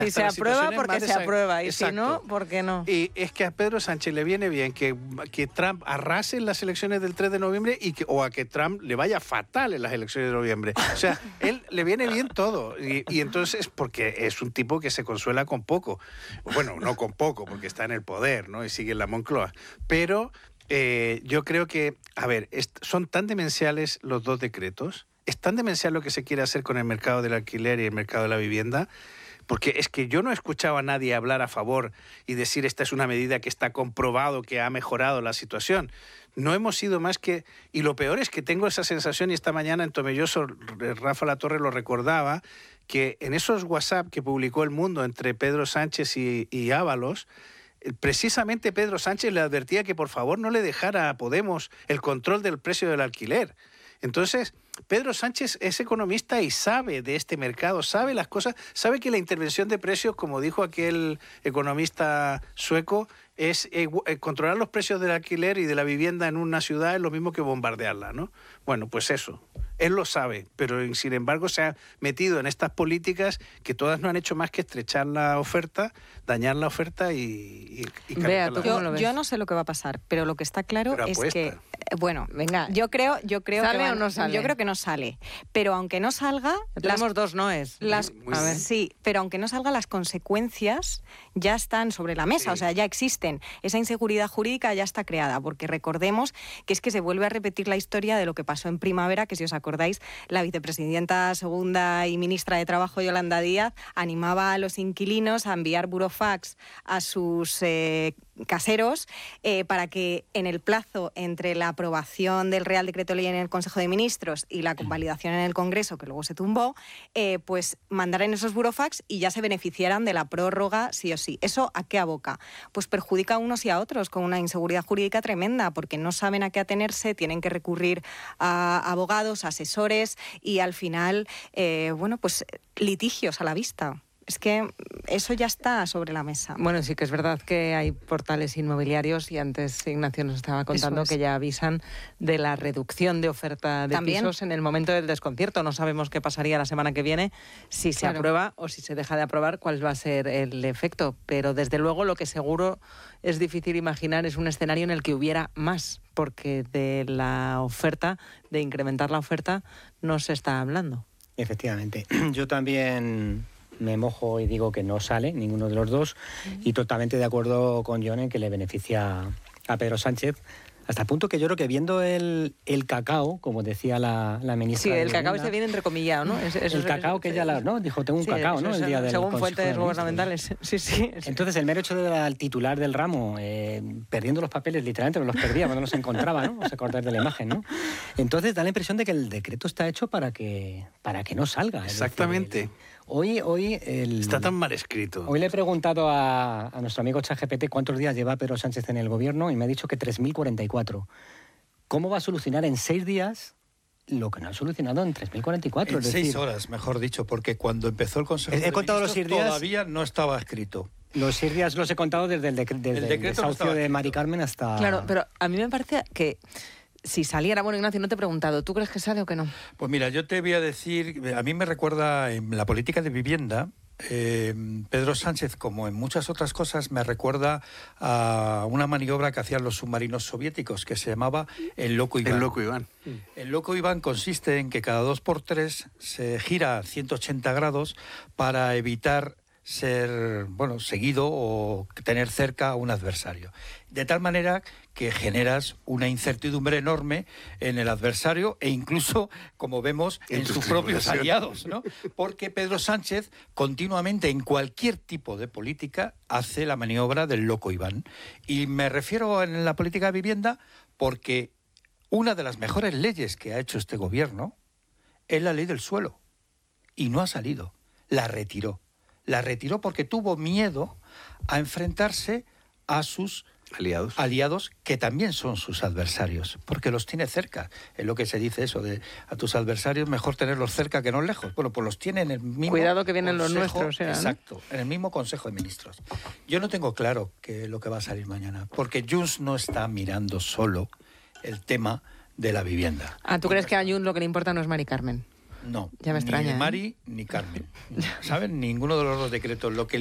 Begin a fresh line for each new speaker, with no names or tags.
Si se aprueba, porque se aprueba, y
exacto.
si no, ¿por qué no?
Y es que a Pedro Sánchez le viene bien que Trump arrase en las elecciones del 3 de noviembre o a que Trump le vaya fatal en las elecciones de noviembre. O sea, él le viene bien todo. Y entonces, porque es un tipo que se consuela con poco. Bueno, no con poco, porque está en el poder, ¿no? Y sigue en la Moncloa. Pero yo creo que, a ver, son tan demenciales los dos decretos, es tan demencial lo que se quiere hacer con el mercado del alquiler y el mercado de la vivienda, porque es que yo no he escuchado a nadie hablar a favor y decir esta es una medida que está comprobado que ha mejorado la situación. No hemos sido más que... Y lo peor es que tengo esa sensación, y esta mañana en Tomelloso Rafa Latorre lo recordaba, que en esos WhatsApp que publicó El Mundo entre Pedro Sánchez y Ábalos, precisamente Pedro Sánchez le advertía que por favor no le dejara a Podemos el control del precio del alquiler. Entonces, Pedro Sánchez es economista y sabe de este mercado, sabe las cosas, sabe que la intervención de precios, como dijo aquel economista sueco, es controlar los precios del alquiler y de la vivienda en una ciudad es lo mismo que bombardearla, ¿no? Bueno, pues eso. Él lo sabe, pero sin embargo se ha metido en estas políticas que todas no han hecho más que estrechar la oferta, dañar la oferta y
Bea, yo no sé lo que va a pasar, pero lo que está claro es que... Bueno, venga, yo creo
¿Sale o no sale?
Yo creo que no sale. Pero aunque no salga...
Tenemos dos noes.
A ver, sí, pero aunque no salga, las consecuencias ya están sobre la mesa, o sea, ya existen. Esa inseguridad jurídica ya está creada, porque recordemos que es que se vuelve a repetir la historia de lo que pasó en primavera, que si os acordáis, la vicepresidenta segunda y ministra de Trabajo, Yolanda Díaz, animaba a los inquilinos a enviar burofax a sus caseros para que en el plazo entre la aprobación del Real Decreto Ley en el Consejo de Ministros y la convalidación en el Congreso, que luego se tumbó, pues mandaran esos burofax y ya se beneficiaran de la prórroga sí o sí. ¿Eso a qué aboca? Pues perjudica a unos y a otros con una inseguridad jurídica tremenda, porque no saben a qué atenerse, tienen que recurrir a abogados, asesores y al final, pues litigios a la vista. Es que eso ya está sobre la mesa.
Bueno, sí que es verdad que hay portales inmobiliarios y antes Ignacio nos estaba contando que ya avisan de la reducción de oferta de pisos en el momento del desconcierto. No sabemos qué pasaría la semana que viene, si se aprueba o si se deja de aprobar, cuál va a ser el efecto. Pero desde luego lo que seguro es difícil imaginar es un escenario en el que hubiera más, porque de la oferta, de incrementar la oferta, no se está hablando.
Efectivamente. Yo también me mojo y digo que no sale ninguno de los dos, y totalmente de acuerdo con John en que le beneficia a Pedro Sánchez, hasta el punto que yo creo que viendo el cacao, como decía la ministra...
Sí, el cacao se viene entrecomillado, ¿no?
El cacao que ella ¿no? Dijo, tengo un cacao, ¿no? El día del
según
Consejo
fuentes gubernamentales. Sí.
Entonces, el mero hecho del titular del ramo, perdiendo los papeles, literalmente no los perdía cuando los encontraba, ¿no? Os acordáis de la imagen, ¿no? Entonces, da la impresión de que el decreto está hecho para que no salga.
Exactamente.
Hoy
está tan mal escrito.
Hoy le he preguntado a nuestro amigo ChatGPT cuántos días lleva Pedro Sánchez en el gobierno y me ha dicho que 3.044. ¿Cómo va a solucionar en 6 días lo que no ha solucionado en 3.044?
En 6 horas, mejor dicho, porque cuando empezó el Consejo de Ministros todavía no estaba escrito.
Los 6 días los he contado desde el desahucio de Mari Carmen hasta...
Claro, pero a mí me parece que si saliera, bueno, Ignacio, no te he preguntado, ¿tú crees que sale o que no?
Pues mira, yo te voy a decir, a mí me recuerda en la política de vivienda, Pedro Sánchez, como en muchas otras cosas, me recuerda a una maniobra que hacían los submarinos soviéticos que se llamaba el Loco Iván.
El Loco Iván.
El Loco Iván consiste en que cada 2x3 se gira a 180 grados para evitar ser seguido o tener cerca a un adversario. De tal manera que generas una incertidumbre enorme en el adversario e incluso, como vemos, en sus propios aliados, ¿no? Porque Pedro Sánchez continuamente en cualquier tipo de política hace la maniobra del Loco Iván. Y me refiero en la política de vivienda porque una de las mejores leyes que ha hecho este gobierno es la ley del suelo. Y no ha salido. La retiró. La retiró porque tuvo miedo a enfrentarse a sus aliados que también son sus adversarios, porque los tiene cerca. Es lo que se dice eso de a tus adversarios mejor tenerlos cerca que no lejos. Bueno, pues los tiene en el mismo...
Cuidado que vienen los nuestros.
Exacto, en el mismo Consejo de Ministros. Yo no tengo claro lo que va a salir mañana, porque Junts no está mirando solo el tema de la vivienda.
¿Tú crees que a Junts lo que le importa no es Mari Carmen?
No,
ya me extraña,
ni Mari ni Carmen. ¿Saben? Ninguno de los dos decretos. Lo que